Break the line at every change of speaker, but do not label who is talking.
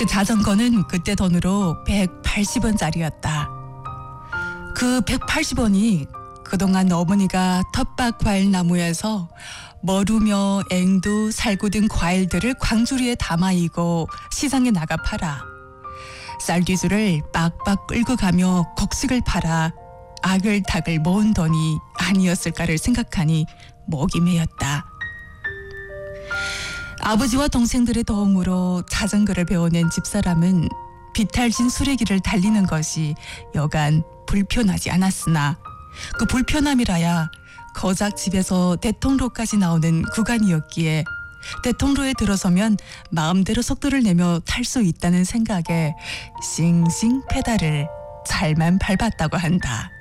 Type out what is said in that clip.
그 자전거는 그때 돈으로 180원짜리였다. 그 180원이 그동안 어머니가 텃밭 과일 나무에서 머루며 앵두, 살구 등 과일들을 광주리에 담아이고 시장에 나가 팔아 쌀뒤주를 빡빡 끌고 가며 곡식을 팔아 아글다글 모은 돈이 아니었을까를 생각하니 목이 메였다. 아버지와 동생들의 도움으로 자전거를 배워낸 집사람은 비탈진 수레길을 달리는 것이 여간 불편하지 않았으나 그 불편함이라야 거작 집에서 대통로까지 나오는 구간이었기에 대통로에 들어서면 마음대로 속도를 내며 탈 수 있다는 생각에 싱싱 페달을 잘만 밟았다고 한다.